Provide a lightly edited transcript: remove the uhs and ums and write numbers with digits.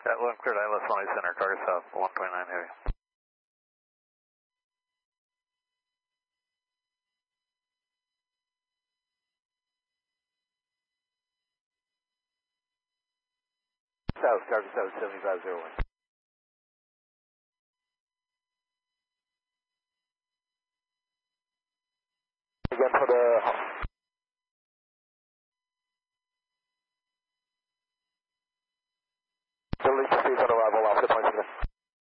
1 cleared ILS 1 center, target south, 129 heavy. South, target south, 7501. Again for the